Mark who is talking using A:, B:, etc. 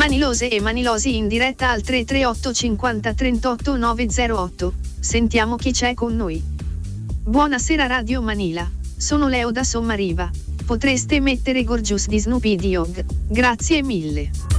A: Manilose e Manilosi in diretta al 338 50 38 908. Sentiamo chi c'è con noi. Buonasera Radio Manila, sono Leo da Sommariva. Potreste mettere Gorgeous di Snoopy Dogg? Grazie mille.